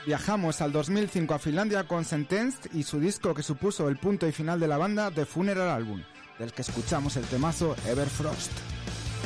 Viajamos al 2005 a Finlandia con Sentenced y su disco que supuso el punto y final de la banda, The Funeral Album, del que escuchamos el temazo Everfrost.